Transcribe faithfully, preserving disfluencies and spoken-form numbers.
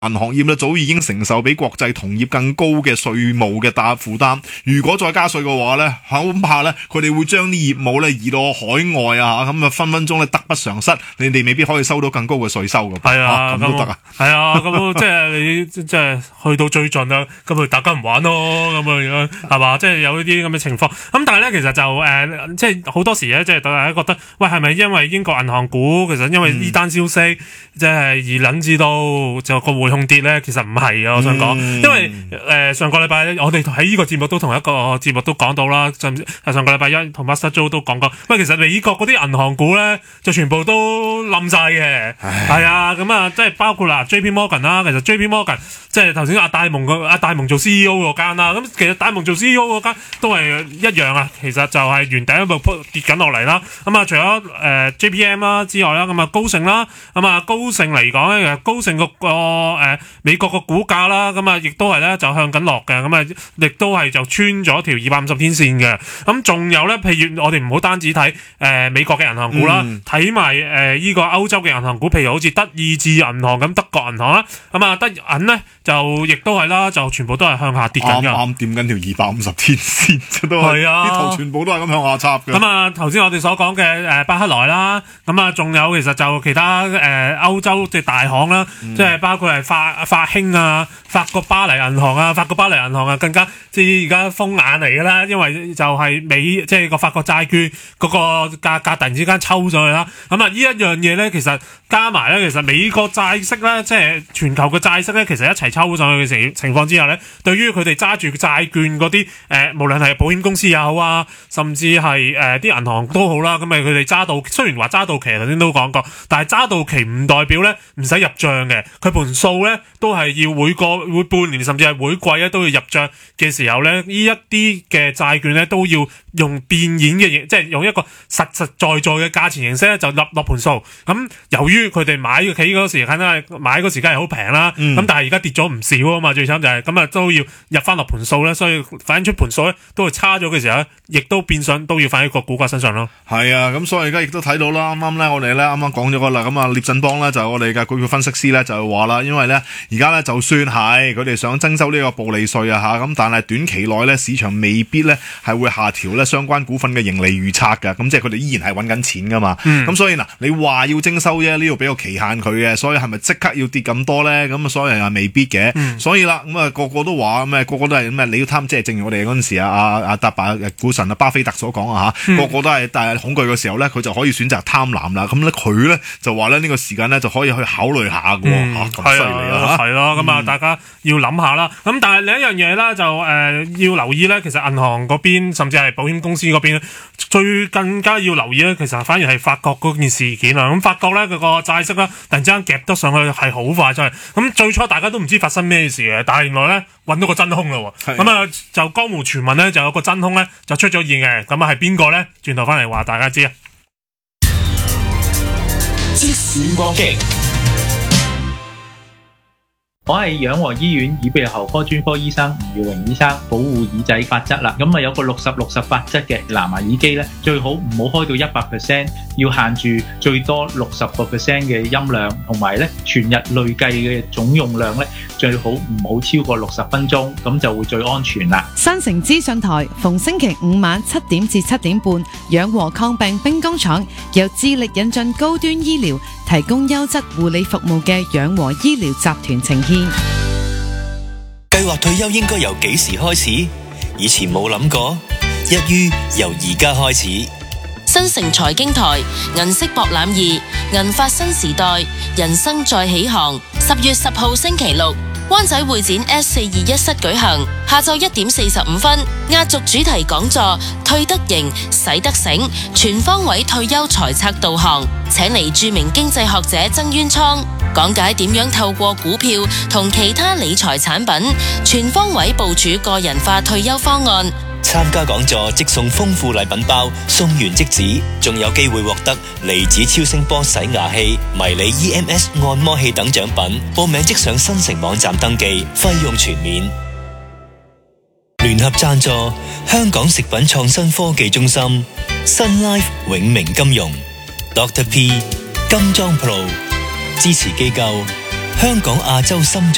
銀行業咧早已經承受比國際同業更高嘅稅務嘅擔負擔，如果再加稅嘅話咧，恐怕咧佢哋會將啲業務咧移到海外啊，咁啊分分鐘咧得不償失，你哋未必可以收到更高嘅稅收㗎。 係啊， 咁都得啊？ 係啊，咁即係你即係去到最盡啦，咁咪大家唔玩咯，咁樣係嘛？即係有呢啲咁嘅情況。咁但係咧，其實就誒、呃，即係好多時咧，即係大家覺得，喂，係咪因為英國銀行股其實因為呢單消息，嗯、即係而引致到就個匯控跌咧？其實唔係啊，我想講，嗯、因為誒、呃、上個禮拜我哋喺呢個節目都同一個節目都講到啦，甚至上個禮拜一同 Master Joe 都講過，喂，其實美國嗰啲銀行股咧就全部都冧晒嘅，係啊，咁啊，即係包括啦 J P Morgan 啦，其實 J P Morgan 即係頭先阿戴蒙個阿戴蒙做 C E O 嗰間啦，咁其實戴蒙做 C E O 嗰間都係一樣啊，其實就係原底一路跌緊落嚟啦，咁啊除咗誒、呃、J P M 啦之外啦，咁啊高盛啦，咁啊高盛嚟講咧，高盛個個誒美國個股價啦，咁啊亦都係咧就向緊落嘅，咁啊亦都係就穿咗條二百五十天線嘅，咁仲有咧，譬如我哋唔好單止睇誒、呃、美國嘅銀行股啦，睇埋誒呢個歐洲嘅銀行股，譬如好似德意志銀行咁，德國銀行啦，咁啊德銀咧就亦都係啦，就全部都係向下跌緊嘅， 啱啱掂緊條二百五十天線，都係啲圖全部都係咁向下插嘅。 咁啊頭先我哋所講嘅誒巴克萊啦，咁啊仲有其實就其他誒歐、呃、洲嘅大行啦，嗯、即係包括係法法興啊、法國巴黎銀行啊、法國巴黎銀行啊，更加即係而家風眼嚟嘅啦，因為就係美即係個法國債券嗰個價格突然之間抽咗去啦。咁啊呢一樣嘢咧，其實加埋咧，其實美國債息咧，即係全球嘅債息咧，其實一齊抽上去嘅情情況之下咧，對於佢哋揸住債券嗰啲誒，無論係保險公司也好啊，甚至係誒啲銀行都好啦，咁咪佢哋揸到，雖然話揸到期頭先都講過，但係揸到期唔代表咧唔使入賬嘅，佢盤數咧都係要每個每半年甚至係每季咧都要入賬嘅時候咧，呢一啲嘅債券咧都要用變現嘅嘢，即係用一個實實在在嘅價錢形式咧就立落盤數。咁由於佢哋買嘅企嗰時間咧買嗰時間係好平啦，咁、嗯、但係而家跌咗唔少啊嘛，最慘就係咁啊都要入翻落盤數咧，所以反映出盤數咧都係差咗嘅時候咧，亦都變相都要反映喺個股價身上咯。 係啊，咁所以而家亦都睇到啦，啱啱咧我哋咧啱啱講咗個啦，咁啊聶振邦咧就我哋嘅股票分析師咧就話啦，因為咧而家咧就算係佢哋想徵收呢個暴利稅啊吓，咁但係短期內咧市場未必咧係會下調咧相關股份嘅盈利預測嘅，咁即係佢哋依然係揾緊錢噶嘛，咁、嗯、所以嗱你話要徵收啫，呢度俾個期限佢嘅，所以係咪即刻要跌咁多咧？咁啊所以係未必嘅，嗯、所以啦咁啊個個都話咩，個個都係咩你要貪，即係正如我哋嗰陣時啊啊啊達爸股神啊巴菲特所講啊吓，個個都係但係恐懼嘅時候咧，佢就可以選擇貪婪啦。咁咧佢咧就話咧呢個時間咧就可以去考慮下嘅喎，吓咁犀利啊！ 係咯，咁啊大家要諗下啦。咁但係另一樣嘢咧就誒、呃、要留意咧，其實銀行嗰邊甚至係保險公司嗰邊最更加要留意咧，其實反而係法國嗰件事件啊。咁法國咧佢個債息咧突然之間夾得上去係好快真係。咁最初大家都唔知發生咩事嘅，但係原來咧揾到個真兇啦。咁啊就江湖傳聞咧就有個真兇咧就出咗現嘅。咁啊係邊個咧？轉頭翻嚟話大家知啊。 即時搏擊，我係養和醫院耳鼻喉科專科醫生吳耀榮醫生。保護耳仔法則啦，咁啊有個六十六十法則嘅藍牙耳機咧，最好唔好開到一百 percent， 要限住最多六十個 percent 嘅音量，同埋咧全日累計嘅總用量咧最好唔好超過六十分鐘，咁就會最安全啦。 新城資訊台逢星期五晚七點至七點半，養和抗病兵工廠由致力引進高端醫療，提供優質護理服務嘅養和醫療集團呈現。 計劃退休應該由幾時開始？以前冇諗過，一於由而家開始。 新城財經台銀色博覽二銀髮新時代人生再起航，十月十號星期六灣仔會展 S 四二一室舉行，下晝一點四十五分壓軸主題講座，退得型使得醒，全方位退休財策導航，請嚟著名經濟學者曾淵滄講解點樣透過股票同其他理財產品全方位部署個人化退休方案。 參加講座即送豐富禮品包，送完即止，仲有機會獲得離子超聲波洗牙器、迷你 E M S 按摩器等獎品。報名即上新城網站登記，費用全免。聯合贊助香港食品創新科技中心、Sun Life 永明金融、Doctor P 金裝 Pro 支持機構香港亞洲心臟